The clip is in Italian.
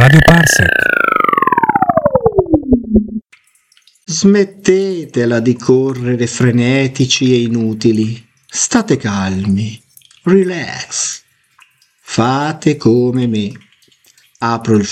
Radio Parsec. Smettetela di correre frenetici e inutili. State calmi. Relax. Fate come me. Apro il